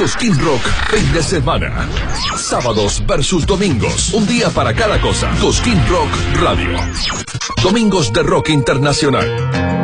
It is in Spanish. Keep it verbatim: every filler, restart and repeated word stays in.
Cosquín Rock, fin de semana. Sábados versus domingos. Un día para cada cosa. Cosquín Rock Radio. Domingos de rock internacional.